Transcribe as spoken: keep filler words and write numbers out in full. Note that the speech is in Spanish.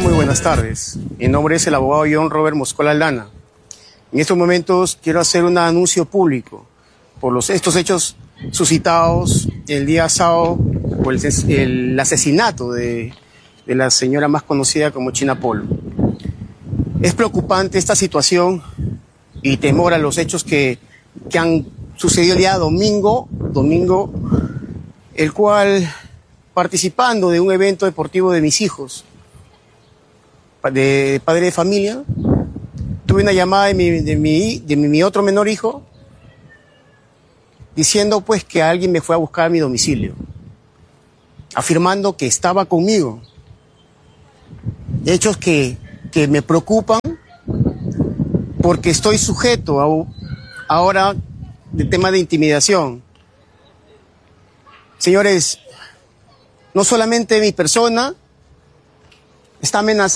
muy buenas tardes. Mi nombre es el abogado John Robert Moscola Aldana. En estos momentos quiero hacer un anuncio público por los, estos hechos suscitados el día sábado por el, el asesinato de, de la señora más conocida como China Polo. Es preocupante esta situación y temor a los hechos que, que han sucedido el día domingo, domingo, el cual, participando de un evento deportivo de mis hijos, de padre de familia, tuve una llamada de mi, de mi, de mi, mi otro menor hijo diciendo pues que alguien me fue a buscar a mi domicilio, afirmando que estaba conmigo. Hechos que, que me preocupan porque estoy sujeto a, ahora del tema de intimidación. Señores, no solamente mi persona está amenazada,